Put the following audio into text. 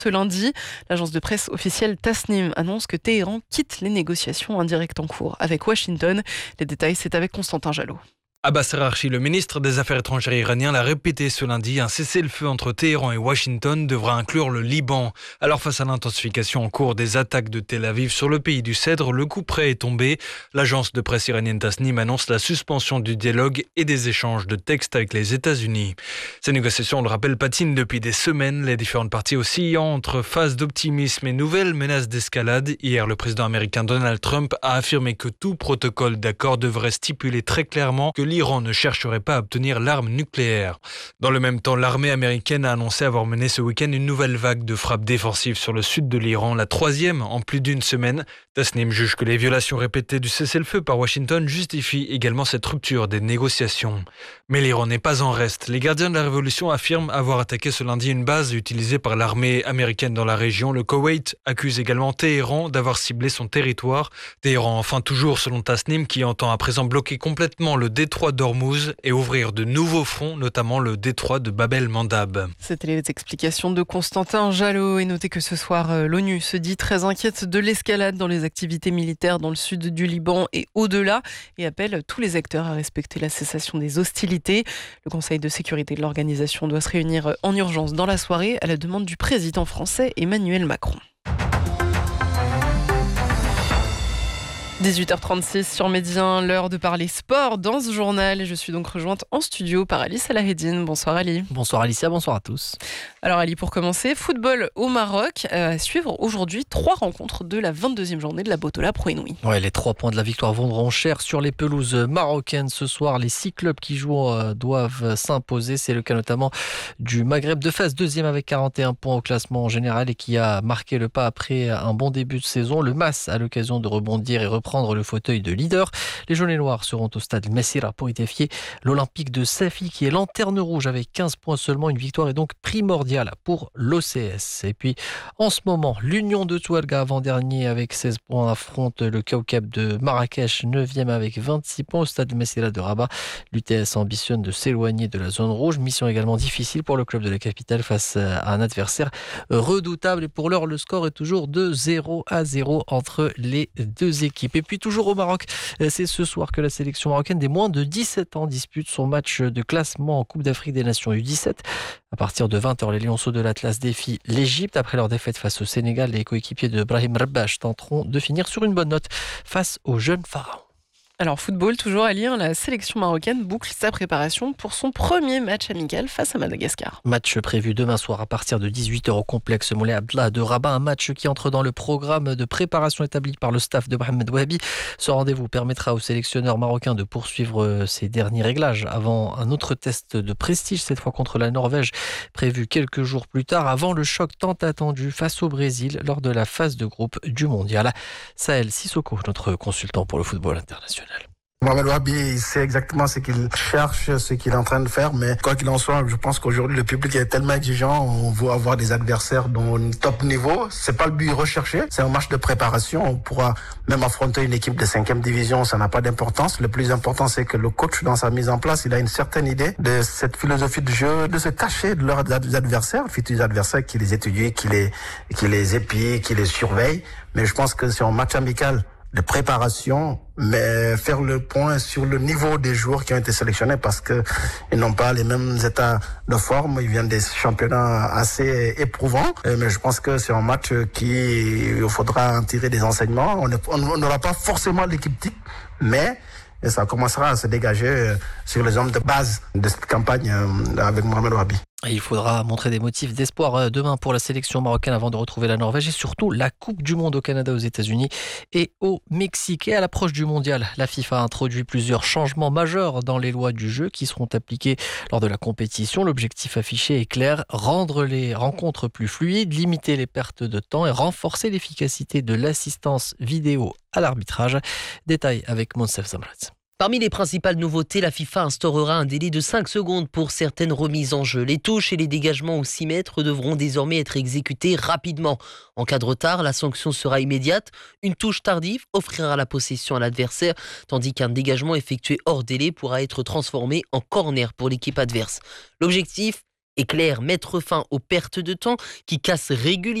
Ce lundi, l'agence de presse officielle Tasnim annonce que Téhéran quitte les négociations indirectes en cours avec Washington. Les détails, c'est avec Constantin Jalot. Abbas Araghchi, le ministre des Affaires étrangères iranien, l'a répété ce lundi, un cessez-le-feu entre Téhéran et Washington devra inclure le Liban. Alors face à l'intensification en cours des attaques de Tel Aviv sur le pays du Cèdre, le coup près est tombé. L'agence de presse iranienne Tasnim annonce la suspension du dialogue et des échanges de textes avec les États-Unis. Ces négociations, on le rappelle, patinent depuis des semaines, les différentes parties oscillant entre phases d'optimisme et nouvelles menaces d'escalade. Hier, le président américain Donald Trump a affirmé que tout protocole d'accord devrait stipuler très clairement que l'Iran ne chercherait pas à obtenir l'arme nucléaire. Dans le même temps, l'armée américaine a annoncé avoir mené ce week-end une nouvelle vague de frappes défensives sur le sud de l'Iran, la troisième en plus d'une semaine. Tasnim juge que les violations répétées du cessez-le-feu par Washington justifient également cette rupture des négociations. Mais l'Iran n'est pas en reste. Les gardiens de la révolution affirment avoir attaqué ce lundi une base utilisée par l'armée américaine dans la région. Le Koweït accuse également Téhéran d'avoir ciblé son territoire. Téhéran, enfin toujours selon Tasnim, qui entend à présent bloquer complètement le détroit d'Ormuz et ouvrir de nouveaux fronts, notamment le détroit de Bab el-Mandab. C'était les explications de Constantin Jalot. Et notez que ce soir, l'ONU se dit très inquiète de l'escalade dans les activités militaires dans le sud du Liban et au-delà et appelle tous les acteurs à respecter la cessation des hostilités. Le Conseil de sécurité de l'organisation doit se réunir en urgence dans la soirée à la demande du président français Emmanuel Macron. 18h36 sur Média, l'heure de parler sport dans ce journal. Je suis donc rejointe en studio par Ali Salahedine. Bonsoir Ali. Bonsoir Alicia, bonsoir à tous. Alors Ali, pour commencer, football au Maroc. À suivre aujourd'hui 3 rencontres de la 22e journée de la Botola Pro Inouï. Ouais, les 3 points de la victoire vendront cher sur les pelouses marocaines. Ce soir, les 6 clubs qui jouent doivent s'imposer. C'est le cas notamment du Maghreb de Fès, deuxième avec 41 points au classement général et qui a marqué le pas après un bon début de saison. Le MAS a l'occasion de rebondir et reprendre le fauteuil de leader. Les jaunes et noirs seront au stade Messira pour y défier l'Olympique de Safi qui est lanterne rouge avec 15 points seulement. Une victoire est donc primordiale pour l'OCS. Et puis en ce moment, l'Union de Touarega avant-dernier avec 16 points affronte le Kawkab de Marrakech 9e avec 26 points au stade Messira de Rabat. L'UTS ambitionne de s'éloigner de la zone rouge. Mission également difficile pour le club de la capitale face à un adversaire redoutable. Et pour l'heure, le score est toujours de 0-0 entre les deux équipes. Et puis toujours au Maroc, c'est ce soir que la sélection marocaine des moins de 17 ans dispute son match de classement en Coupe d'Afrique des Nations U17. À partir de 20h, les Lionceaux de l'Atlas défient l'Égypte. Après leur défaite face au Sénégal, les coéquipiers de Brahim Rabbash tenteront de finir sur une bonne note face aux jeunes pharaons. Alors football, toujours à lire, la sélection marocaine boucle sa préparation pour son premier match amical face à Madagascar. Match prévu demain soir à partir de 18h au complexe Moulay Abdallah de Rabat. Un match qui entre dans le programme de préparation établi par le staff de Mohamed Wahabi. Ce rendez-vous permettra au sélectionneur marocain de poursuivre ses derniers réglages avant un autre test de prestige, cette fois contre la Norvège, prévu quelques jours plus tard, avant le choc tant attendu face au Brésil lors de la phase de groupe du mondial. Sahel Sissoko, notre consultant pour le football international. Mohamed Wahabi, il sait exactement ce qu'il cherche, ce qu'il est en train de faire, mais quoi qu'il en soit, je pense qu'aujourd'hui le public est tellement exigeant, on veut avoir des adversaires dans un top niveau. C'est pas le but recherché, c'est un match de préparation. On pourra même affronter une équipe de 5e division, ça n'a pas d'importance. Le plus important, c'est que le coach, dans sa mise en place, il a une certaine idée de cette philosophie de jeu, de se cacher de leurs adversaires, futurs adversaires qui les étudient, qui les épient, qui les surveillent. Mais je pense que c'est un match amical de préparation, mais faire le point sur le niveau des joueurs qui ont été sélectionnés parce que ils n'ont pas les mêmes états de forme, ils viennent des championnats assez éprouvants, mais je pense que c'est un match il faudra en tirer des enseignements. On n'aura pas forcément l'équipe type, mais ça commencera à se dégager sur les hommes de base de cette campagne avec Mohamed Wahabi. Il faudra montrer des motifs d'espoir demain pour la sélection marocaine avant de retrouver la Norvège et surtout la Coupe du Monde au Canada, aux États-Unis et au Mexique. Et à l'approche du mondial, la FIFA a introduit plusieurs changements majeurs dans les lois du jeu qui seront appliqués lors de la compétition. L'objectif affiché est clair, rendre les rencontres plus fluides, limiter les pertes de temps et renforcer l'efficacité de l'assistance vidéo à l'arbitrage. Détail avec Monsef Zamrat. Parmi les principales nouveautés, la FIFA instaurera un délai de 5 secondes pour certaines remises en jeu. Les touches et les dégagements au 6 mètres devront désormais être exécutés rapidement. En cas de retard, la sanction sera immédiate. Une touche tardive offrira la possession à l'adversaire, tandis qu'un dégagement effectué hors délai pourra être transformé en corner pour l'équipe adverse. L'objectif, est claire, mettre fin aux pertes de temps qui cassent régulièrement